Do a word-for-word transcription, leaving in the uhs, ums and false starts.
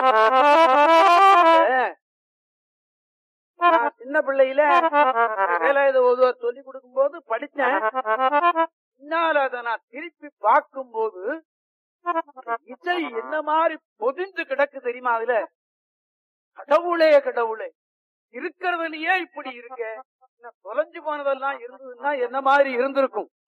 சின்ன பிள்ளையில வேலாயுத ஓதுவார் சொல்லி கொடுக்கும் போது படிச்சேன். பின்னால் அதை நான் திருப்பி பார்க்கும் போது இசை என்ன மாதிரி பொதிந்து கிடக்கு தெரியுமா? அதுல கடவுளே கடவுளே இருக்கிறதுலயே இப்படி இருக்க, தொலைஞ்சு போனதெல்லாம் இருந்ததுன்னா என்ன மாதிரி இருந்திருக்கும்.